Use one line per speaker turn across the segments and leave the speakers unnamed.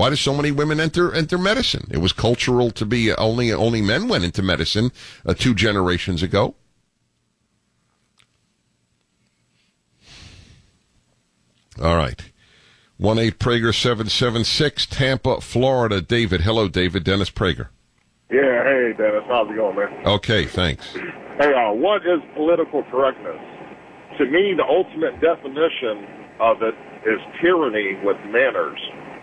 Why do so many women enter medicine? It was cultural to be only men went into medicine 2 generations ago. All right. 1-8-Prager-776, Tampa, Florida. David. Hello, David. Dennis Prager.
Yeah, hey, Dennis. How's it going, man?
Okay, thanks.
Hey, what is political correctness? To me, the ultimate definition of it is tyranny with manners.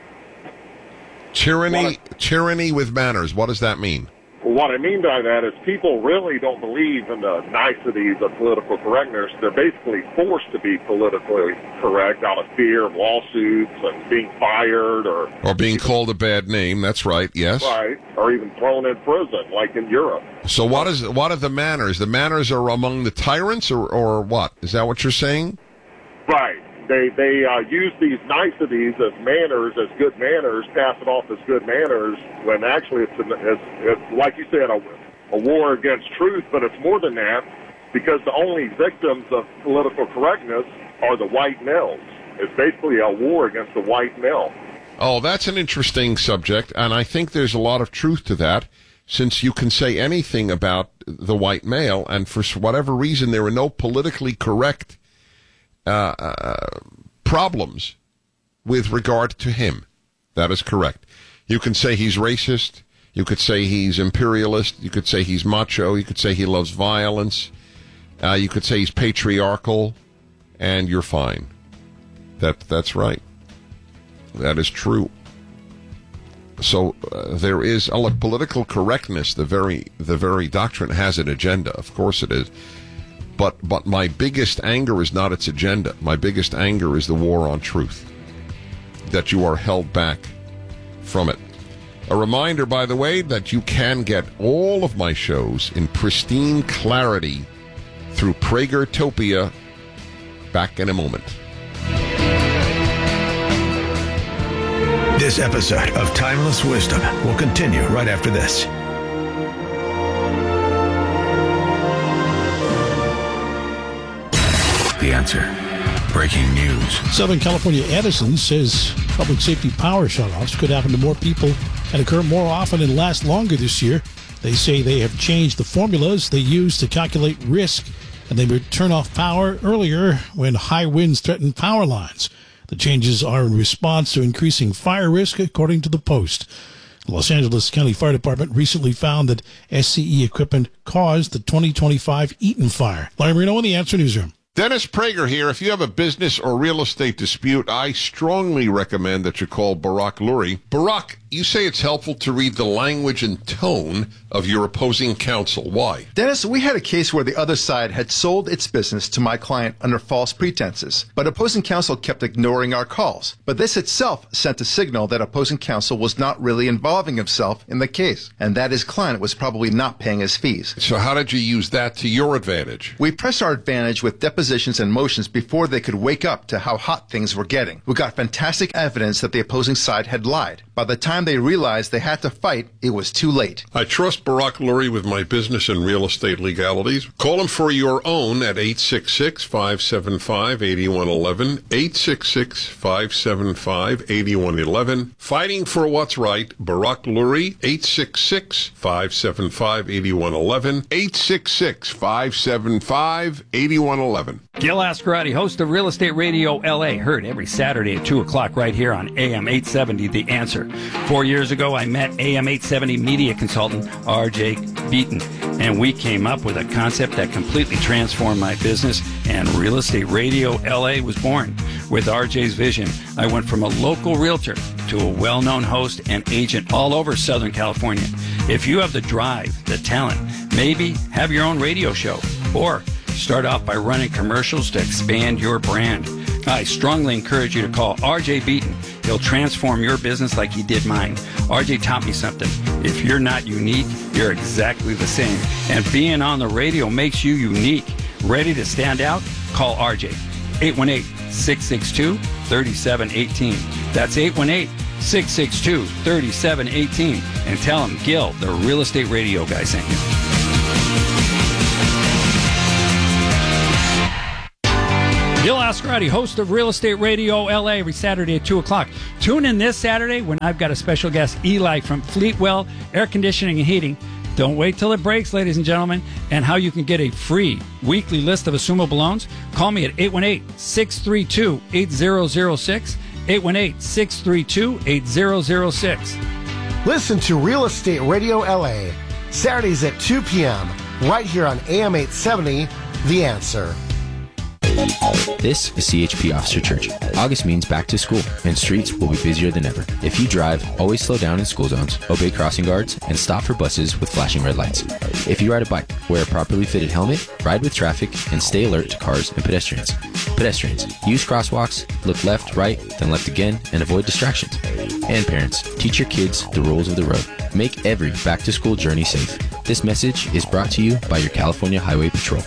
Tyranny with manners. What does that mean?
Well, what I mean by that is people really don't believe in the niceties of political correctness. They're basically forced to be politically correct out of fear of lawsuits and being fired or
being called a bad name. That's right. Yes.
Right. Or even thrown in prison, like in Europe.
So what are the manners? The manners are among the tyrants, or what? Is that what you're saying?
Right. They use these niceties as manners, as good manners, pass it off as good manners, when actually it's like you said, a war against truth, but it's more than that, because the only victims of political correctness are the white males. It's basically a war against the white male.
Oh, that's an interesting subject, and I think there's a lot of truth to that, since you can say anything about the white male, and for whatever reason there are no politically correct problems with regard to him. That is correct. You can say he's racist. You could say he's imperialist. You could say he's macho. You could say he loves violence. You could say he's patriarchal, and you're fine. That's right. That is true. So there is political correctness. The very doctrine has an agenda. Of course it is. But my biggest anger is not its agenda. My biggest anger is the war on truth, that you are held back from it. A reminder, by the way, that you can get all of my shows in pristine clarity through Pragertopia. Back in a moment.
This episode of Timeless Wisdom will continue right after this. The Answer. Breaking news.
Southern California Edison says public safety power shutoffs could happen to more people and occur more often and last longer this year. They say they have changed the formulas they use to calculate risk, and they would turn off power earlier when high winds threaten power lines. The changes are in response to increasing fire risk, according to the Post. The Los Angeles County Fire Department recently found that SCE equipment caused the 2025 Eaton fire. Larry Marino in the Answer Newsroom.
Dennis Prager here. If you have a business or real estate dispute, I strongly recommend that you call Barak Lurie. Barak, you say it's helpful to read the language and tone of your opposing counsel. Why?
Dennis, we had a case where the other side had sold its business to my client under false pretenses, but opposing counsel kept ignoring our calls. But this itself sent a signal that opposing counsel was not really involving himself in the case, and that his client was probably not paying his fees.
So how did you use that to your advantage?
We pressed our advantage with depositions and motions before they could wake up to how hot things were getting. We got fantastic evidence that the opposing side had lied. By the time they realized they had to fight, it was too late.
I trust Barak Lurie with my business and real estate legalities. Call him for your own at 866-575-8111, 866-575-8111. Fighting for what's right, Barak Lurie, 866-575-8111, 866-575-8111.
Gil Ascarati, host of Real Estate Radio LA, heard every Saturday at 2 o'clock right here on AM 870, The Answer. 4 years ago, I met AM 870 media consultant R.J. Beaton, and we came up with a concept that completely transformed my business, and Real Estate Radio LA was born. With R.J.'s vision, I went from a local realtor to a well-known host and agent all over Southern California. If you have the drive, the talent, maybe have your own radio show, or start off by running commercials to expand your brand, I strongly encourage you to call R.J. Beaton. He'll transform your business like he did mine. R.J. taught me something. If you're not unique, you're exactly the same. And being on the radio makes you unique. Ready to stand out? Call R.J. 818-662-3718. That's 818-662-3718. And tell him Gil, the Real Estate Radio guy, sent you. Bill Ascarati, host of Real Estate Radio LA, every Saturday at 2 o'clock. Tune in this Saturday when I've got a special guest, Eli from Fleetwell Air Conditioning and Heating. Don't wait till it breaks, ladies and gentlemen. And how you can get a free weekly list of assumable loans. Call me at 818-632-8006. 818-632-8006.
Listen to Real Estate Radio LA, Saturdays at 2 p.m., right here on AM 870, The Answer.
This is CHP Officer Church. August means back to school, and streets will be busier than ever. If you drive, always slow down in school zones, obey crossing guards, and stop for buses with flashing red lights. If you ride a bike, wear a properly fitted helmet, ride with traffic, and stay alert to cars and pedestrians. Pedestrians, use crosswalks, look left, right, then left again, and avoid distractions. And parents, teach your kids the rules of the road. Make every back-to-school journey safe. This message is brought to you by your California Highway Patrol.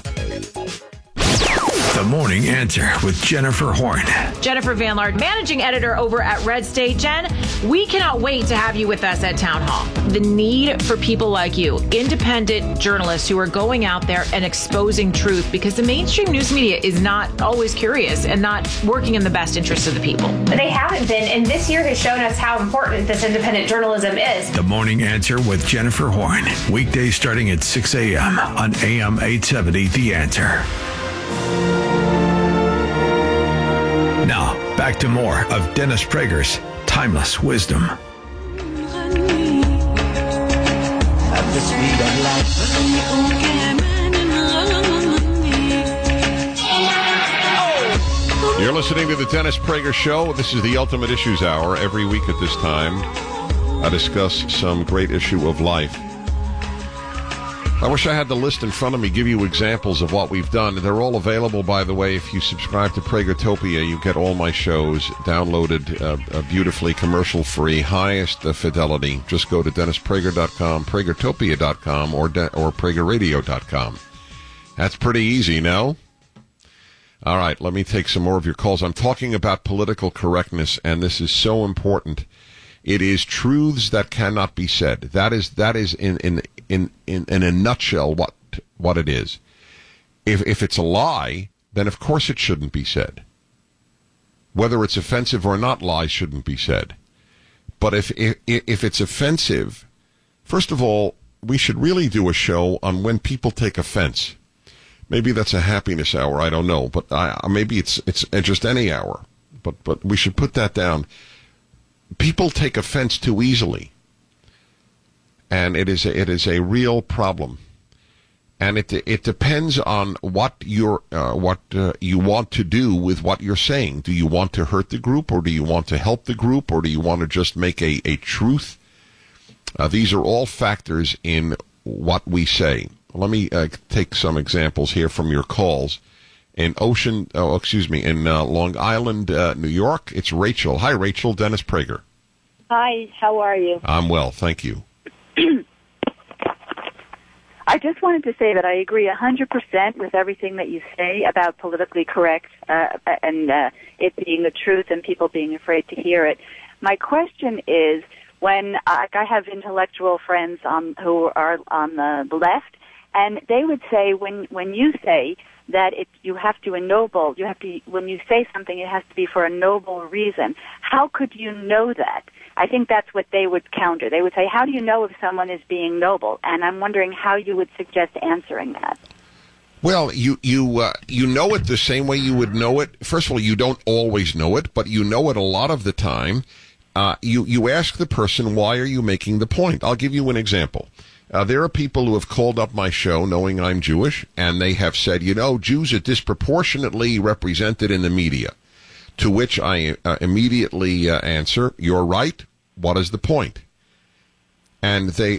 The Morning Answer with Jennifer Horn.
Jennifer Van Laard, managing editor over at Red State. Jen, we cannot wait to have you with us at Town Hall. The need for people like you, independent journalists who are going out there and exposing truth, because the mainstream news media is not always curious and not working in the best interest of the people.
They haven't been, and this year has shown us how important this independent journalism is.
The Morning Answer with Jennifer Horn. Weekdays starting at 6 a.m. on AM 870, The Answer. Now, back to more of Dennis Prager's Timeless Wisdom.
You're listening to the Dennis Prager Show. This is the Ultimate Issues Hour. Every week at this time, I discuss some great issue of life. I wish I had the list in front of me, give you examples of what we've done. They're all available, by the way. If you subscribe to Pragertopia, you get all my shows downloaded beautifully, commercial-free, highest fidelity. Just go to DennisPrager.com, Pragertopia.com, or PragerRadio.com. That's pretty easy, no? All right, let me take some more of your calls. I'm talking about political correctness, and this is so important. It is truths that cannot be said. That is in a nutshell what it is. If it's a lie, then of course it shouldn't be said. Whether it's offensive or not, lies shouldn't be said. But if it's offensive, first of all, we should really do a show on when people take offense. Maybe that's a happiness hour, I don't know, but maybe it's just any hour. But we should put that down. People take offense too easily, and it is a real problem. And it depends on what you want to do with what you're saying. Do you want to hurt the group, or do you want to help the group, or do you want to just make a truth? These are all factors in what we say. Let me take some examples here from your calls. In Long Island, New York, it's Rachel. Hi, Rachel. Dennis Prager.
Hi, how are you?
I'm well, thank you.
I just wanted to say that I agree 100% with everything that you say about politically correct and it being the truth and people being afraid to hear it. My question is, when I have intellectual friends who are on the left, and they would say when you say that you have to ennoble, when you say something, it has to be for a noble reason. How could you know that? I think that's what they would counter. They would say, how do you know if someone is being noble? And I'm wondering how you would suggest answering that.
Well, you know it the same way you would know it. First of all, you don't always know it, but you know it a lot of the time. You ask the person, why are you making the point? I'll give you an example. There are people who have called up my show knowing I'm Jewish, and they have said, Jews are disproportionately represented in the media. To which I immediately answer, you're right. What is the point? And they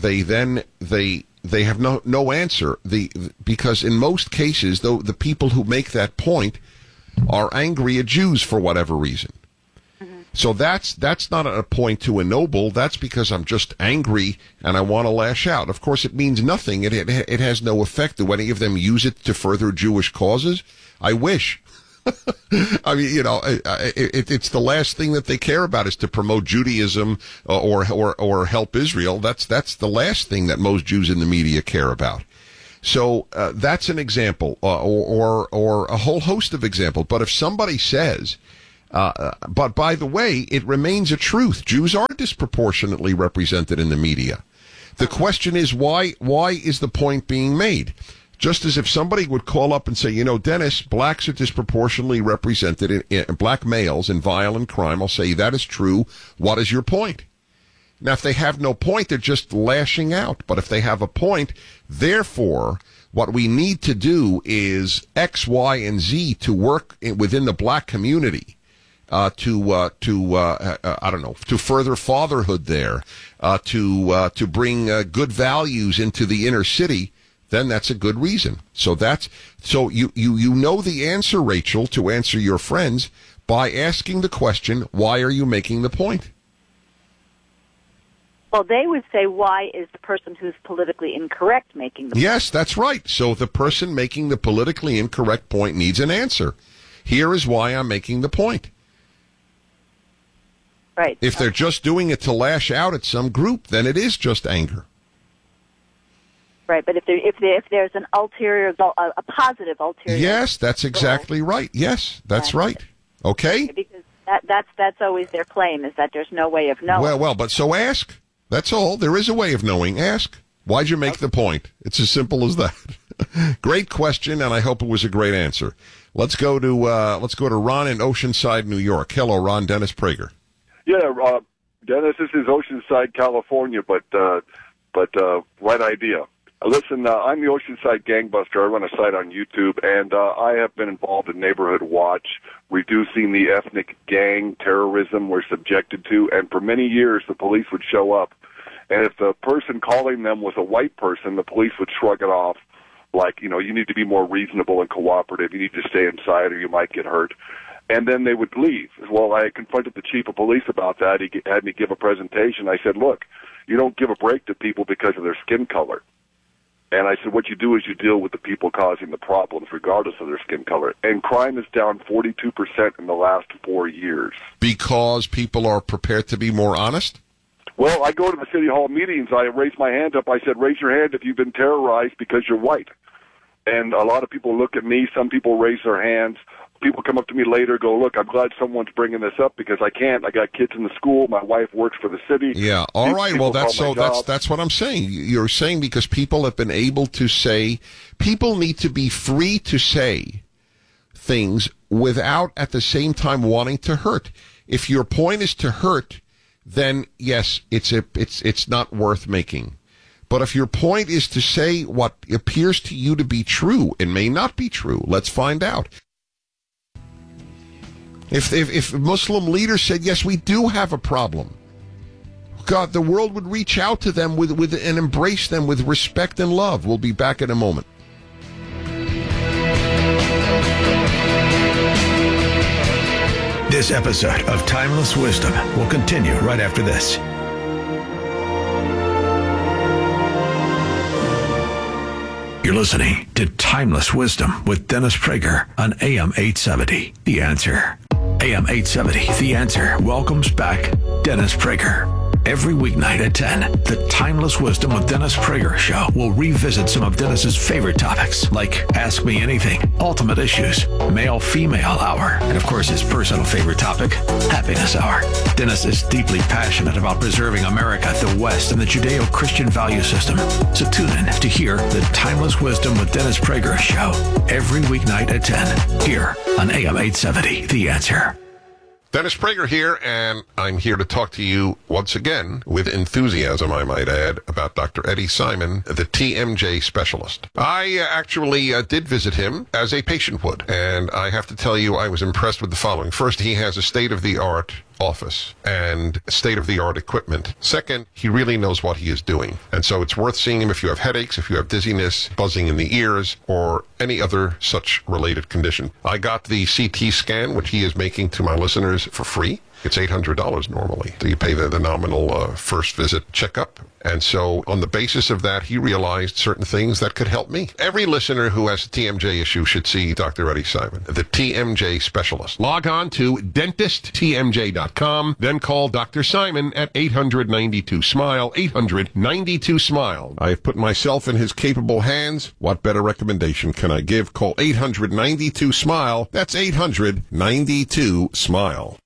have no answer. Because in most cases, though, the people who make that point are angry at Jews for whatever reason. So that's not a point to ennoble. That's because I'm just angry and I want to lash out. Of course, it means nothing. It has no effect. Do any of them use it to further Jewish causes? I wish. I mean, it's the last thing that they care about is to promote Judaism or help Israel. That's the last thing that most Jews in the media care about. So that's an example, or a whole host of examples. But if somebody says, but by the way, it remains a truth, Jews are disproportionately represented in the media. The question is, why is the point being made? Just as if somebody would call up and say, you know, Dennis, blacks are disproportionately represented in black males in violent crime. I'll say that is true. What is your point? Now, if they have no point, they're just lashing out. But if they have a point, therefore, what we need to do is X, Y, and Z to work within the black community to further fatherhood there, to bring good values into the inner city. Then that's a good reason. So you know the answer, Rachel, to answer your friends by asking the question, why are you making the point?
Well, they would say, why is the person who's politically incorrect making the point?
Yes, that's right. So the person making the politically incorrect point needs an answer. Here is why I'm making the point.
Right.
If they're just doing it to lash out at some group, then it is just anger.
Right, but if there's an ulterior, a positive ulterior.
Yes, that's exactly right. Yes, that's right. Okay.
Because that's always their claim, is that there's no way of knowing.
Well, but so ask. That's all. There is a way of knowing. Ask. Why'd you make the point? It's as simple as that. Great question, and I hope it was a great answer. Let's go to Ron in Oceanside, New York. Hello, Ron. Dennis Prager.
Yeah, Dennis, this is Oceanside, California, but right idea. Listen, I'm the Oceanside Gangbuster. I run a site on YouTube, and I have been involved in Neighborhood Watch, reducing the ethnic gang terrorism we're subjected to, and for many years the police would show up, and if the person calling them was a white person, the police would shrug it off like, you know, you need to be more reasonable and cooperative, you need to stay inside or you might get hurt. And then they would leave. Well, I confronted the chief of police about that. He had me give a presentation. I said, look, you don't give a break to people because of their skin color. And I said, what you do is you deal with the people causing the problems, regardless of their skin color. And crime is down 42% in the last 4 years.
Because people are prepared to be more honest?
Well, I go to the city hall meetings. I raise my hand up. I said, raise your hand if you've been terrorized because you're white. And a lot of people look at me. Some people raise their hands. People come up to me later, go, look, I'm glad someone's bringing this up because I can't. I got kids in the school. My wife works for the city.
Yeah. All right. Well, that's what I'm saying. You're saying because people have been able to say, people need to be free to say things without at the same time wanting to hurt. If your point is to hurt, then yes, it's not worth making. But if your point is to say what appears to you to be true, it may not be true. Let's find out. If Muslim leaders said, yes, we do have a problem, God, the world would reach out to them with and embrace them with respect and love. We'll be back in a moment.
This episode of Timeless Wisdom will continue right after this. You're listening to Timeless Wisdom with Dennis Prager on AM 870, The Answer. AM 870, The Answer welcomes back Dennis Prager. Every weeknight at 10, the Timeless Wisdom with Dennis Prager show will revisit some of Dennis's favorite topics, like Ask Me Anything, Ultimate Issues, Male-Female Hour, and of course his personal favorite topic, Happiness Hour. Dennis is deeply passionate about preserving America, the West, and the Judeo-Christian value system. So tune in to hear the Timeless Wisdom with Dennis Prager show every weeknight at 10, here on AM 870, The Answer.
Dennis Prager here, and I'm here to talk to you once again, with enthusiasm, I might add, about Dr. Eddie Simon, the TMJ specialist. I actually did visit him as a patient would, and I have to tell you I was impressed with the following. First, he has a state-of-the-art office and state-of-the-art equipment. Second, he really knows what he is doing. And so it's worth seeing him if you have headaches, if you have dizziness, buzzing in the ears, or any other such related condition. I got the CT scan, which he is making to my listeners for free. It's $800 normally. So you pay the nominal first visit checkup. And so on the basis of that, he realized certain things that could help me. Every listener who has a TMJ issue should see Dr. Eddie Simon, the TMJ specialist. Log on to dentisttmj.com, then call Dr. Simon at 800-92-SMILE, 800-92-SMILE. I've put myself in his capable hands. What better recommendation can I give? Call 800-92-SMILE. That's 800-92-SMILE.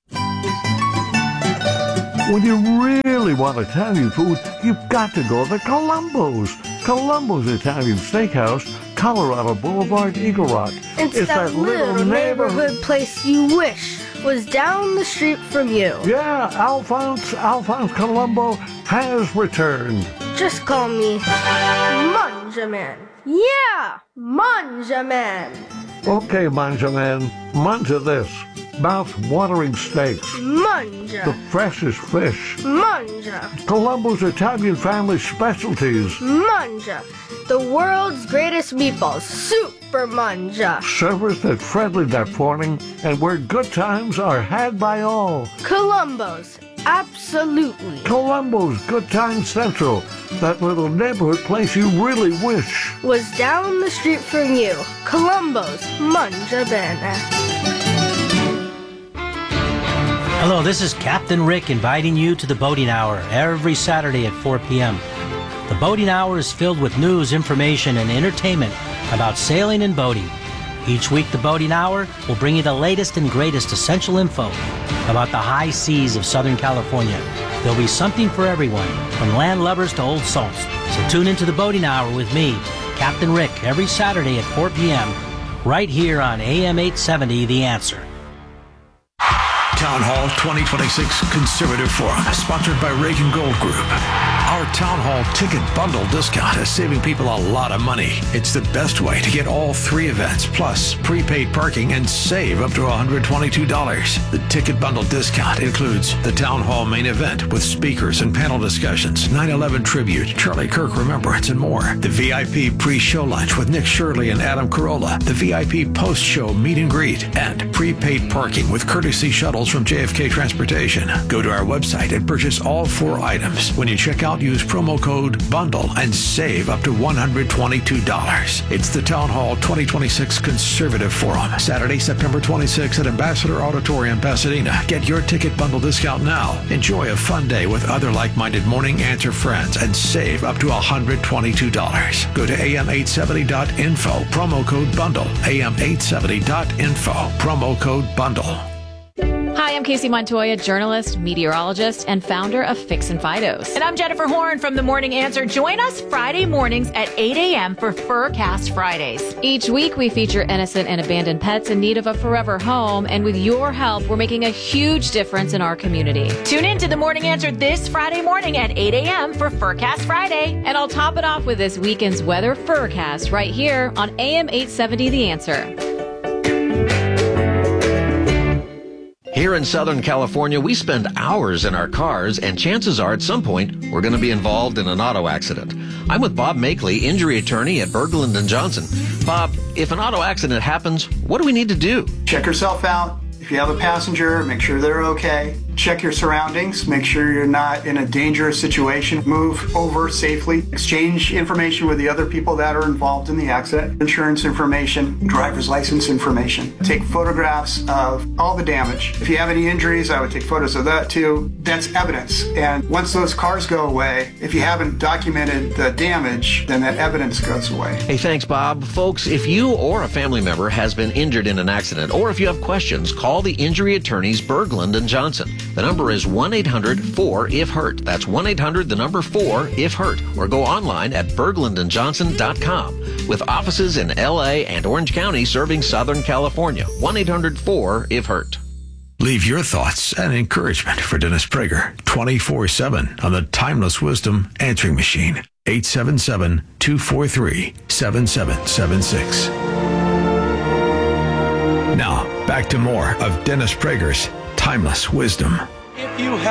When you really want Italian food, you've got to go to Columbo's. Columbo's Italian Steakhouse, Colorado Boulevard, Eagle Rock.
It's that little neighborhood place you wish was down the street from you.
Yeah, Alphonse Columbo has returned.
Just call me Manjaman. Yeah, Manjaman.
Okay, Manjaman, manja this. Mouth-watering steaks.
Manja.
The freshest fish.
Manja.
Columbo's Italian family specialties.
Manja. The world's greatest meatballs. Super Manja.
Servers that friendly that morning and where good times are had by all.
Columbo's. Absolutely.
Columbo's Good Time Central. That little neighborhood place you really wish
was down the street from you. Columbo's Manja Bene.
Hello, this is Captain Rick inviting you to the Boating Hour every Saturday at 4 p.m. The Boating Hour is filled with news, information, and entertainment about sailing and boating. Each week, the Boating Hour will bring you the latest and greatest essential info about the high seas of Southern California. There'll be something for everyone, from land lovers to old salts. So tune into the Boating Hour with me, Captain Rick, every Saturday at 4 p.m. right here on AM 870, The Answer.
Town Hall 2026 Conservative Forum, sponsored by Reagan Gold Group. Our Town Hall ticket bundle discount is saving people a lot of money. It's the best way to get all three events, plus prepaid parking, and save up to $122. The ticket bundle discount includes the Town Hall main event with speakers and panel discussions, 9/11 tribute, Charlie Kirk Remembrance, and more. The VIP pre-show lunch with Nick Shirley and Adam Carolla. The VIP post-show meet and greet, and prepaid parking with courtesy shuttles from JFK Transportation. Go to our website and purchase all four items. When you check out, use promo code BUNDLE and save up to $122. It's the Town Hall 2026 Conservative Forum, Saturday, September 26th at Ambassador Auditorium, Pasadena. Get your ticket bundle discount now. Enjoy a fun day with other like-minded Morning Answer friends and save up to $122. Go to am870.info, promo code BUNDLE, am870.info, promo code BUNDLE.
Hi, I'm Casey Montoya, journalist, meteorologist, and founder of Fixin' Fidos. And I'm Jennifer Horn from The Morning Answer. Join us Friday mornings at 8 a.m. for Furcast Fridays. Each week, we feature innocent and abandoned pets in need of a forever home. And with your help, we're making a huge difference in our community. Tune in to The Morning Answer this Friday morning at 8 a.m. for Furcast Friday. And I'll top it off with this weekend's weather Furcast right here on AM 870 The Answer.
Here in Southern California, we spend hours in our cars, and chances are at some point we're going to be involved in an auto accident. I'm with Bob Makeley, injury attorney at Berglund & Johnson. Bob, if an auto accident happens, what do we need to do?
Check yourself out. If you have a passenger, make sure they're okay. Check your surroundings. Make sure you're not in a dangerous situation. Move over safely. Exchange information with the other people that are involved in the accident. Insurance information, driver's license information. Take photographs of all the damage. If you have any injuries, I would take photos of that too. That's evidence. And once those cars go away, if you haven't documented the damage, then that evidence goes away.
Hey, thanks, Bob. Folks, if you or a family member has been injured in an accident, or if you have questions, call the injury attorneys Berglund & Johnson. The number is 1-800-4-IF-HURT. That's 1-800-4-IF-HURT. Or go online at berglundandjohnson.com. With offices in L.A. and Orange County serving Southern California. 1-800-4-IF-HURT.
Leave your thoughts and encouragement for Dennis Prager 24/7 on the Timeless Wisdom answering machine. 877-243-7776. Now, back to more of Dennis Prager's Timeless Wisdom.
If you